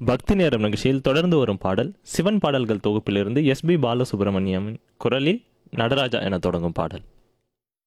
பக்தி நேரம் நிகழ்ச்சியில் தொடர்ந்து வரும் பாடல் சிவன் பாடல்கள் தொகுப்பிலிருந்து எஸ்பி பாலசுப்ரமணியமின் குரலில் நடராஜா என தொடங்கும் பாடல்.